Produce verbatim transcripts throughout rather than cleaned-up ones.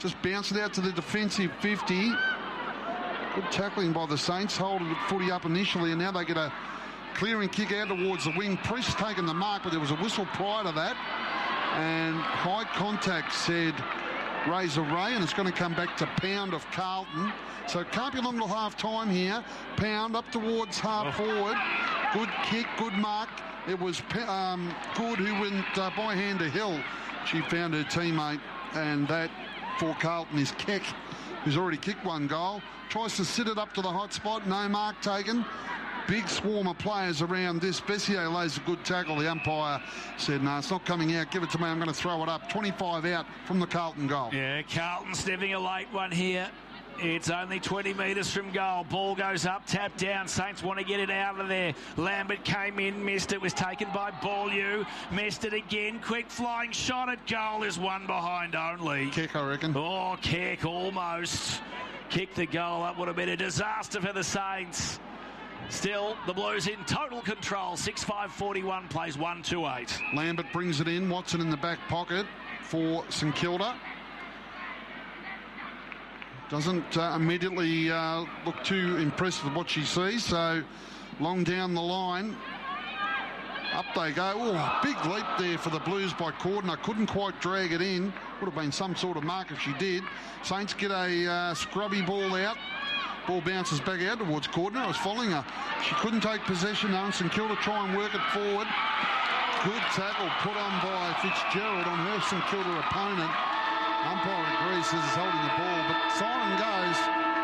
just bounced it out to the defensive fifty. Good tackling by the Saints, holding the footy up initially, and now they get a clearing kick out towards the wing. Priest taking the mark, but there was a whistle prior to that. And high contact, said Razor Ray, and it's going to come back to Pound of Carlton. So it can't be long till half time here. Pound up towards half oh. forward. Good kick, good mark. It was um, Good who went uh, by hand to Hill. She found her teammate, and that for Carlton is Keck, who's already kicked one goal. Tries to sit it up to the hot spot. No mark taken. Big swarm of players around this. Bessier lays a good tackle. The umpire said, no, it's not coming out. Give it to me. I'm going to throw it up. twenty-five out from the Carlton goal. Yeah, Carlton sniffing a late one here. It's only twenty metres from goal. Ball goes up, tap down. Saints want to get it out of there. Lambert came in, missed it. Was taken by Beaulieu. Missed it again. Quick flying shot at goal is one behind only. Kick, I reckon. Oh, kick almost. Kicked the goal. That would have been a disaster for the Saints. Still, the Blues in total control. six five forty-one plays one two eight. Lambert brings it in. Watson in the back pocket for St Kilda. Doesn't uh, immediately uh, look too impressed with what she sees. So, long down the line. Up they go. Oh, big leap there for the Blues by Cordner. Couldn't quite drag it in. Would have been some sort of mark if she did. Saints get a uh, scrubby ball out. Ball bounces back out towards Cordner. I was following her. She couldn't take possession. Now St Kilda try and work it forward. Good tackle put on by Fitzgerald on her St Kilda opponent. Umpire agrees, says he's holding the ball, but siren goes.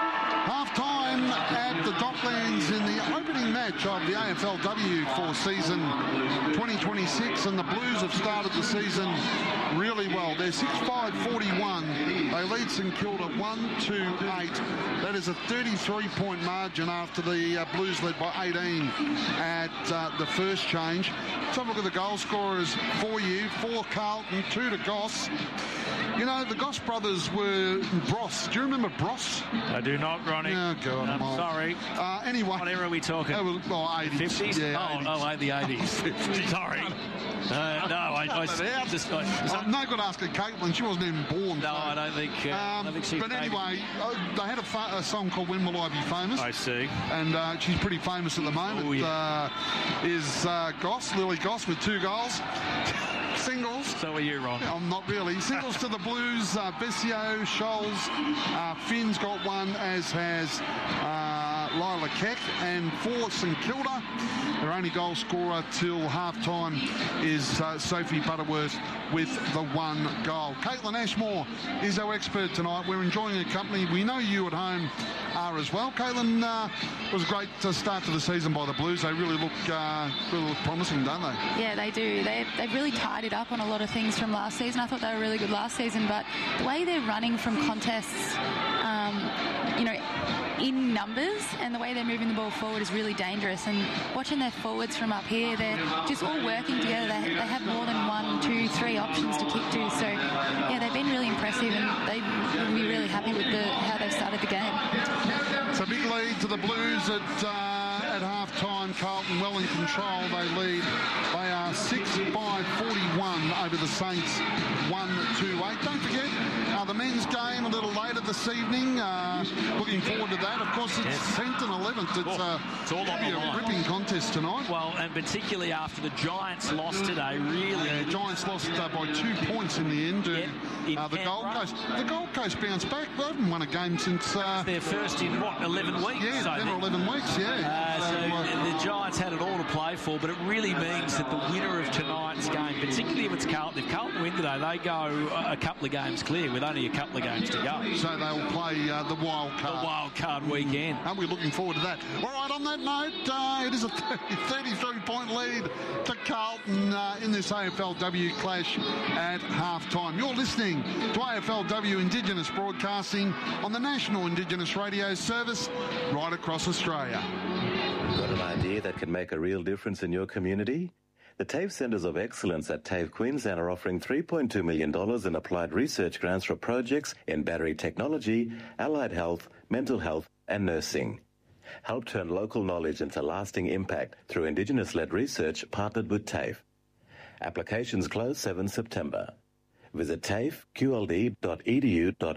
Half-time at the Docklands in the opening match of the A F L W for season twenty twenty-six, and the Blues have started the season really well. They're six five forty-one. They lead St Kilda one two eight. That is a thirty-three point margin after the uh, Blues led by eighteen at uh, the first change. Let's have a look at the goal scorers for you. For Carlton, two to Goss. You know, the Goss brothers were Bros. Do you remember Bros? I do not, Ronnie. Oh, God. I'm well, sorry. Uh, anyway. What era are we talking? Uh, well, well, eighties. fifties? Yeah, oh, eighties. oh, the eighties. Sorry. Uh, no, I, I, I just... I, uh, no good asking Caitlin. She wasn't even born. No, so. I don't think... Uh, um, I don't think she's but anyway, uh, they had a, fa- a song called When Will I Be Famous? I see. And uh, she's pretty famous at the moment. Oh, yeah. uh, is uh, Goss, Lily Goss, with two goals. Singles. So are you, Ron? I'm not really. Singles to the Blues. Uh, Bessio, Scholes, uh, Finn's got one, as has uh, Lila Keck. And for St Kilda, their only goal scorer till half-time is uh, Sophie Butterworth with the one goal. Caitlin Ashmore is our expert tonight. We're enjoying her company. We know you at home are as well. Caitlin, uh, it was a great uh, start to the season by the Blues. They really look uh, really look promising, don't they? Yeah, they do. They, they've really tidied up on a lot of things from last season. I thought they were really good last season, but the way they're running from contests, um, you know, in numbers, and the way they're moving the ball forward is really dangerous. And watching their forwards from up here, they're just all working together. They, they have more than one, two, three options to kick to. So, yeah, they've been really impressive, and they will be really happy with the, how they've started the game. It's a big lead to the Blues at uh, at half-time. Carlton well in control. They lead. They are six five forty-one over the Saints, one two eight. Don't forget, uh, the men's game a little later this evening. Uh, looking forward to that. Of course, it's yes. tenth and eleventh. It's, uh, it's all on the a line. Ripping contest tonight. Well, and particularly after the Giants lost today, really. Yeah, Giants lost uh, by two points in the end to yep, uh, the Gold Coast. The Gold Coast bounced back. They haven't won a game since... Uh, their first in, what, eleven weeks? Yeah, so ten or eleven weeks, yeah. Uh, so so uh, the Giants had it all to play for, but it really means that the winner of tonight's game, particularly if it's Carlton, if Carlton win today, they go a couple of games clear with only a couple of games to go. So they'll play uh, the wild card. The wild card weekend. Aren't we looking forward to that? All right, on that note, uh, it is a thirty-three point lead to Carlton uh, in this A F L W clash at half-time. You're listening to A F L W Indigenous Broadcasting on the National Indigenous Radio Service right across Australia. Got an idea that can make a real difference in your community? The TAFE Centres of Excellence at TAFE Queensland are offering three point two million dollars in applied research grants for projects in battery technology, allied health, mental health and nursing. Help turn local knowledge into lasting impact through Indigenous-led research partnered with TAFE. Applications close seventh September. Visit tafe q l d dot e d u dot